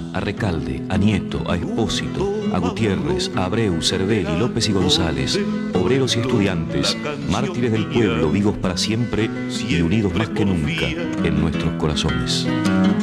a Recalde, a Nieto, a Espósito, a Gutiérrez, a Abreu, Cervelli, López y González, obreros y estudiantes, mártires del pueblo, vivos para siempre y unidos más que nunca en nuestros corazones.